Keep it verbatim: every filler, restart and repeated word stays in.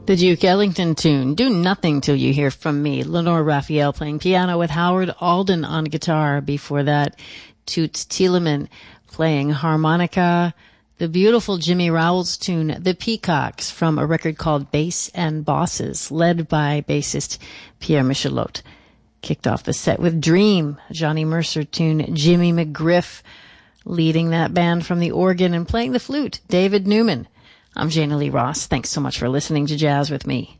The Duke Ellington tune, Do Nothing Till You Hear From Me. Lenore Raphael playing piano with Howard Alden on guitar. Before that, Toots Thielemann playing harmonica. The beautiful Jimmy Rowell's tune, The Peacocks, from a record called Bass and Bosses, led by bassist Pierre Michelotte. Kicked off the set with Dream, a Johnny Mercer tune. Jimmy McGriff leading that band from the organ and playing the flute, David Newman. I'm Jana Lee Ross. Thanks so much for listening to Jazz with Me.